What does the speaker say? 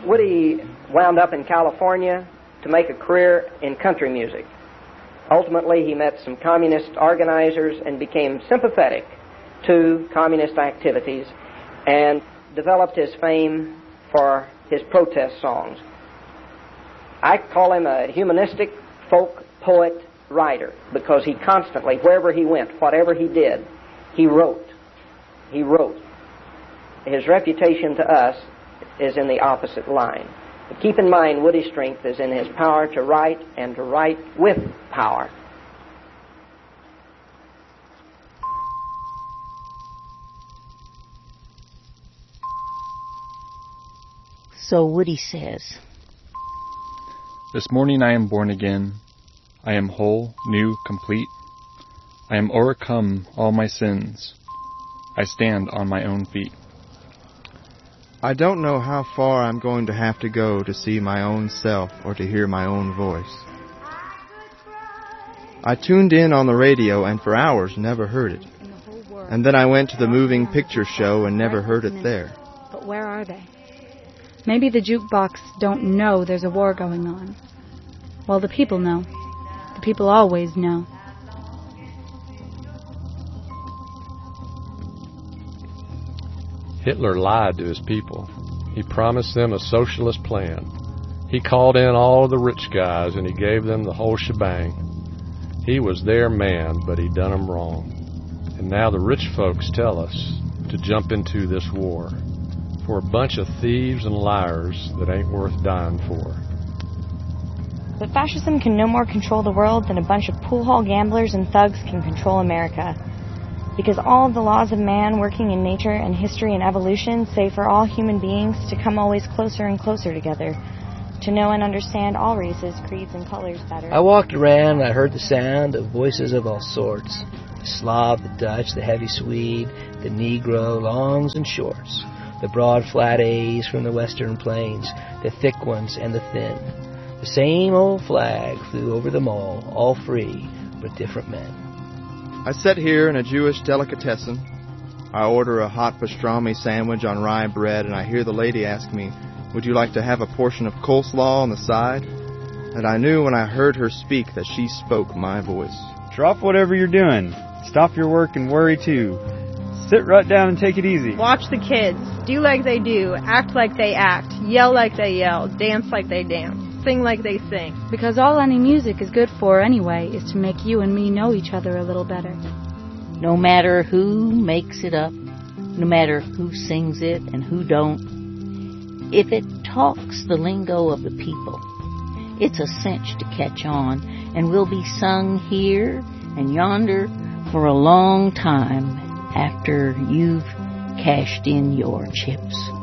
Woody wound up in California to make a career in country music. Ultimately, he met some communist organizers and became sympathetic to communist activities and developed his fame for his protest songs. I call him a humanistic folk poet writer because he constantly, wherever he went, whatever he did, he wrote. He wrote. His reputation to us is in the opposite line. But keep in mind, Woody's strength is in his power to write and to write with power. So Woody says, "This morning I am born again. I am whole, new, complete. I am o'ercome all my sins. I stand on my own feet. I don't know how far I'm going to have to go to see my own self or to hear my own voice. I tuned in on the radio and for hours never heard it. And then I went to the moving picture show and never heard it there. But where are they? Maybe the jukebox don't know there's a war going on. Well, the people know. The people always know." Hitler lied to his people. He promised them a socialist plan. He called in all the rich guys and he gave them the whole shebang. He was their man, but he done them wrong. And now the rich folks tell us to jump into this war for a bunch of thieves and liars that ain't worth dying for. But fascism can no more control the world than a bunch of pool hall gamblers and thugs can control America. Because all of the laws of man working in nature and history and evolution say for all human beings to come always closer and closer together, to know and understand all races, creeds, and colors better. I walked around and I heard the sound of voices of all sorts. The Slav, the Dutch, the heavy Swede, the Negro, longs and shorts. The broad flat A's from the western plains, the thick ones and the thin. The same old flag flew over them all free, but different men. I sit here in a Jewish delicatessen. I order a hot pastrami sandwich on rye bread, and I hear the lady ask me, "Would you like to have a portion of coleslaw on the side?" And I knew when I heard her speak that she spoke my voice. Drop whatever you're doing. Stop your work and worry too. Sit right down and take it easy. Watch the kids. Do like they do. Act like they act. Yell like they yell. Dance like they dance. Sing like they sing. Because all any music is good for anyway is to make you and me know each other a little better. no matter who makes it up, no matter who sings it and who don't, if it talks the lingo of the people, it's a cinch to catch on and will be sung here and yonder for a long time after you've cashed in your chips.